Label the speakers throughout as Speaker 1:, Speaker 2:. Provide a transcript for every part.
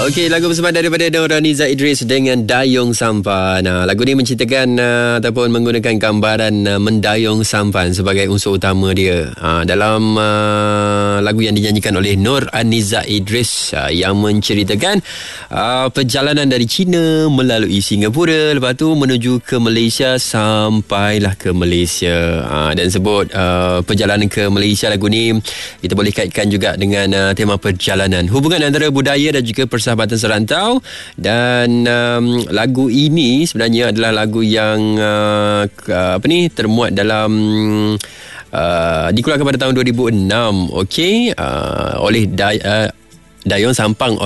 Speaker 1: Okey, lagu bersama daripada Nurhaliza Idris dengan Dayung Sampan. Lagu ni menceritakan ataupun menggunakan gambaran mendayung sampan sebagai unsur utama dia. Dalam lagu yang dinyanyikan oleh Nurhaliza Idris yang menceritakan perjalanan dari China melalui Singapura, lepas tu menuju ke Malaysia, sampailah ke Malaysia. Dan sebut perjalanan ke Malaysia, lagu ni kita boleh kaitkan juga dengan tema perjalanan, hubungan antara budaya dan juga persahabatan serantau. Dan lagu ini sebenarnya adalah lagu yang termuat dalam dikeluarkan pada tahun 2006, okey, oleh Dayung Sampan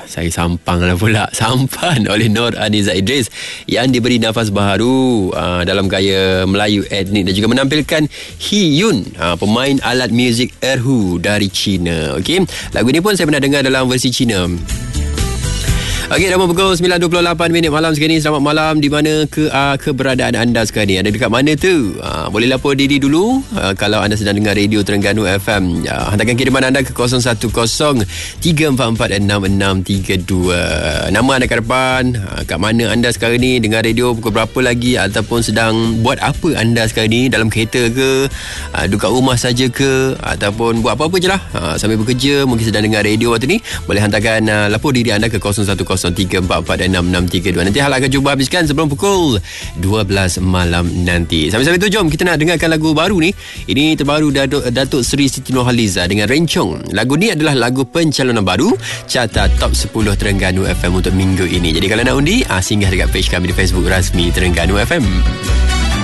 Speaker 1: oleh Nurhaliza Idris, yang diberi nafas baharu dalam gaya Melayu etnik dan juga menampilkan Hiyun, pemain alat muzik erhu dari China. Okey, lagu ini pun saya pernah dengar dalam versi China. Okey, dah pukul 9.28 malam sekarang ni. Selamat malam di mana keberadaan anda sekarang ni. Ada dekat mana tu? Boleh lapor diri dulu kalau anda sedang dengar radio Terengganu FM. Hantarkan kiriman anda ke 0103456632. Nama anda kat depan, kat mana anda sekarang ni, dengar radio pukul berapa lagi, ataupun sedang buat apa anda sekarang ni, dalam kereta ke, dekat rumah saja ke, ataupun buat apa-apa je lah, sambil bekerja, mungkin sedang dengar radio waktu ni. Boleh hantarkan lapor diri anda ke 0103446632. Nanti hal akan cuba habiskan sebelum pukul 12 malam nanti. Sambil-sambil tu, jom kita nak dengarkan lagu baru ni. Ini terbaru Datuk Seri Siti Nurhaliza dengan Rencong. Lagu ni adalah lagu pencalonan baru carta top 10 Terengganu FM untuk minggu ini. Jadi kalau nak undi, singgah dekat page kami di Facebook rasmi Terengganu FM.